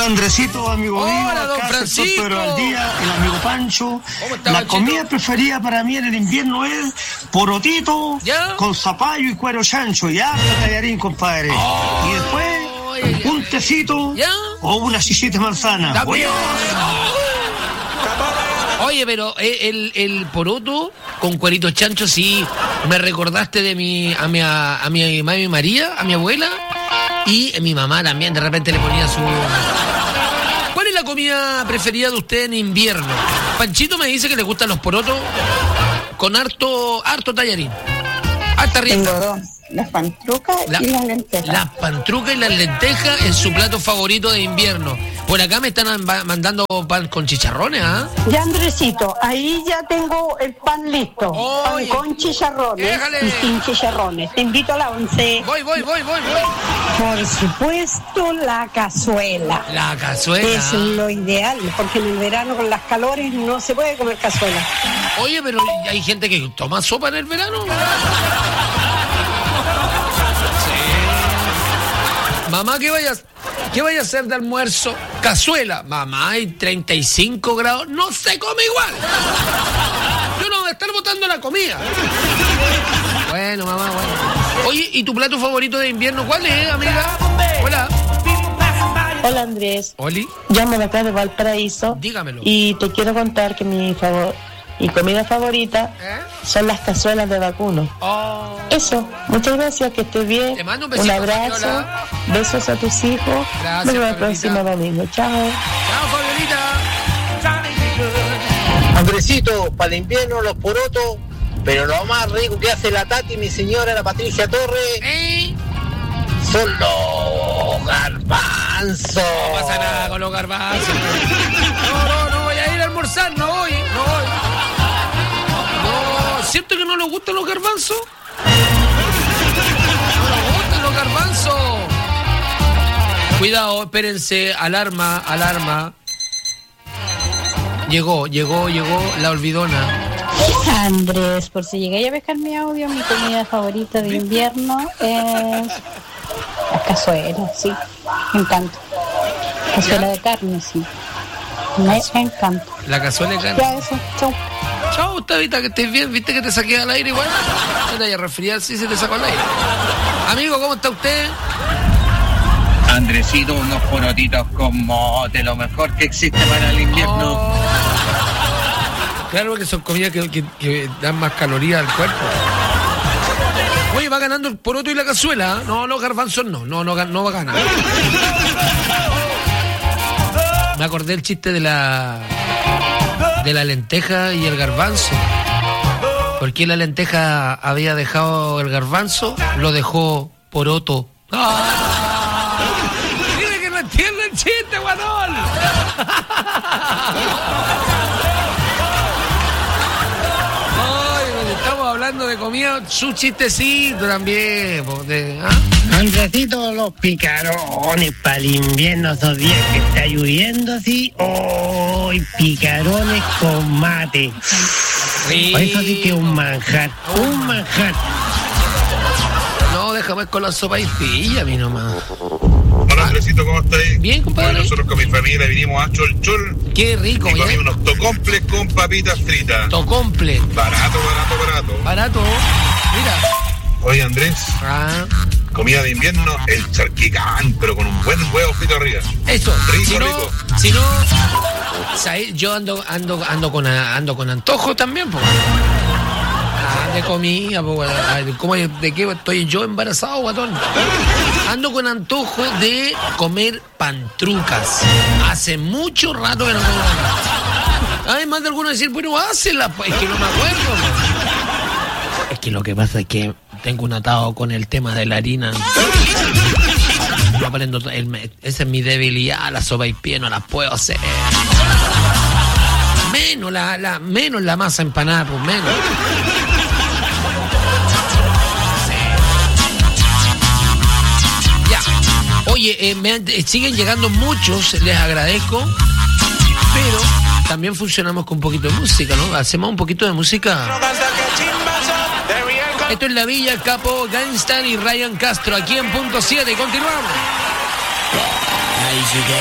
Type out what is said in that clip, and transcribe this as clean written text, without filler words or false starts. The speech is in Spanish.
Andresito, amigo mío. Hola, don Francisco. Pero al día, el amigo Pancho. La comida preferida para mí en el invierno es porotito con zapallo y cuero chancho. Ya, tallarín, compadre. Y después, un tecito o una sisita de manzana. Oye, pero el poroto con cuerito chancho, sí, me recordaste de a mi mami María, a mi abuela, y mi mamá también, de repente le ponía su... ¿Cuál es la comida preferida de usted en invierno? Panchito me dice que le gustan los porotos con harto tallarín. Harta rienda. Tengo dos, las pantrucas y las lentejas. Las pantrucas y las lentejas es su plato favorito de invierno. Por acá me están mandando pan con chicharrones, ¿ah? Ya, Andresito, ahí ya tengo el pan listo. Oye, pan con chicharrones y sin chicharrones. Te invito a la 11. Voy. Por supuesto, la cazuela. La cazuela. Es lo ideal, porque en el verano con las calores no se puede comer cazuela. Oye, pero hay gente que toma sopa en el verano. Mamá, ¿qué vaya a hacer de almuerzo? Cazuela. Mamá, hay 35 grados. No se come igual. Yo no voy a estar botando la comida. Bueno, mamá, bueno. Oye, ¿y tu plato favorito de invierno cuál es, amiga? Hola. Hola, Andrés. Oli. Llamo de acá de Valparaíso. Dígamelo. Y te quiero contar que mi comida favorita son las cazuelas de vacuno. Eso, muchas gracias, que estés bien. Te mando un besito, abrazo, Fabiola. besos a tus hijos. Gracias, Nos vemos el Fabiolita. próximo domingo. Chao. Chao, Fabiolita. Andresito, para el invierno los porotos, pero lo más rico que hace la Tati, mi señora, la Patricia Torres, son los garbanzos. No pasa nada con los garbanzos. No voy a ir a almorzar, no voy. No, ¿cierto que no les gustan los garbanzos? No les gustan los garbanzos. Cuidado, espérense, alarma. Llegó la olvidona. Andrés, por si llegué a pescar mi audio, mi comida favorita de invierno es las cazuelas, sí, me encanta. Cazuela de carne, sí, me encanta. La cazuela de carne. Ya eso, chau. Chau, Tabita, que estés bien, viste que te saqué al aire igual. No te vayas a resfriar, sí se te sacó al aire. Amigo, ¿cómo está usted? Andresito, unos porotitos con mote, lo mejor que existe para el invierno. Claro que son comidas que dan más calorías al cuerpo. Oye, va ganando el poroto y la cazuela. No, los garbanzos no va a ganar. Me acordé el chiste de la lenteja y el garbanzo. ¿Por qué la lenteja había dejado el garbanzo? Lo dejó poroto. Dime que no entiende el chiste, guanón. Estamos hablando de comida, su chistecito también. Andresito, los picarones para el invierno, esos días que está lloviendo así. ¡Oh! Picarones con mate. Sí. Eso sí que es un manjar. Un manjar. No, déjame con la sopa y pilla a mí nomás. Hola, Andresito, ¿cómo estáis? Bien, compadre. Bueno, nosotros con mi familia vinimos a Chol. Qué rico, y comí unos tocomples con papitas fritas. Tocomples. Barato. Barato. Mira. Oye, Andrés. Comida de invierno, el charquicán, pero con un buen huevo frito arriba. Eso. Rico. Si no, ¿sabes? Yo ando con antojo también, pues. De comida, pues. ¿De qué estoy yo embarazado, guatón? Ando con antojo de comer pantrucas. Hace mucho rato que no como. Hay más de algunos decir, bueno, hácela, pues. Es que no me acuerdo, pues. Es que lo que pasa es que tengo un atado con el tema de la harina. No aprendo, esa es mi debilidad, la sopa y pie no la puedo hacer. Menos la masa empanada, pues menos. Ya. Oye, siguen llegando muchos, les agradezco, pero también funcionamos con un poquito de música, ¿no? Hacemos un poquito de música. Esto es La Villa, Capo, Gangsta y Ryan Castro, aquí en Punto 7. Continuamos.